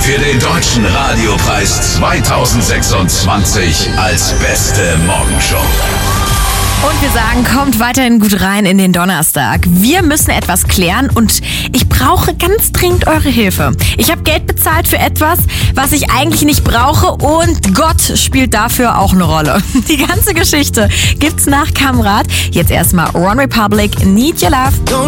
für den Deutschen Radiopreis 2026 als beste Morgenshow. Und wir sagen, kommt weiterhin gut rein in den Donnerstag. Wir müssen etwas klären und ich brauche ganz dringend eure Hilfe. Ich habe Geld bezahlt für etwas, was ich eigentlich nicht brauche und Gott spielt dafür auch eine Rolle. Die ganze Geschichte gibt's nach Kamrat. Jetzt erstmal One Republic, Need Your Love.